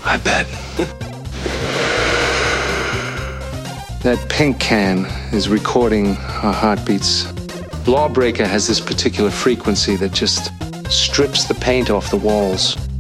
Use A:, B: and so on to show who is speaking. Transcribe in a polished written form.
A: I bet. That pink can is recording our heartbeats. Lawbreaker has this particular frequency that just strips the paint off the walls.